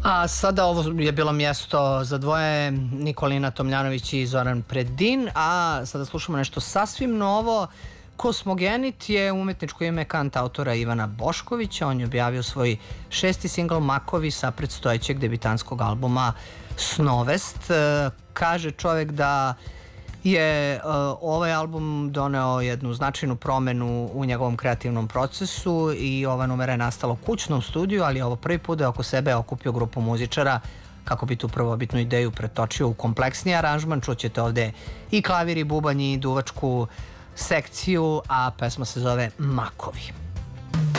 A sada ovo je bilo mjesto za dvoje, Nikolina Tomljanović i Zoran Predin, a sada slušamo nešto sasvim novo. Kosmogenit je umetničko ime kantautora Ivana Boškovića. On je objavio svoj 6. singl Makovi sa predstojećeg debitanskog albuma Snovest. Kaže čovjek da je ovaj album doneo jednu značajnu promenu u njegovom kreativnom procesu i ova numera je nastala kućno u studiju, ali ovo prvi put da je oko sebe okupio grupu muzičara kako bi tu prvobitnu ideju pretočio u kompleksniji aranžman. Čućete ovde i klavir i bubanj i duvačku sekciju, a pesma se zove Makovi.